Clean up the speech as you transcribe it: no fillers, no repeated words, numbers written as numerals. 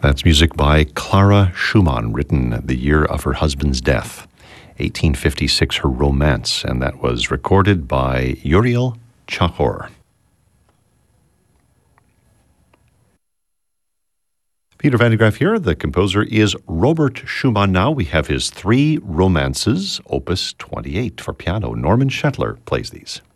That's music by Clara Schumann, written the year of her husband's death, 1856, her Romance, and that was recorded by Uriel Chahor. Peter Van de Graaff here. The composer is Robert Schumann. Now we have his three romances, Opus 28 for piano. Norman Shetler plays these.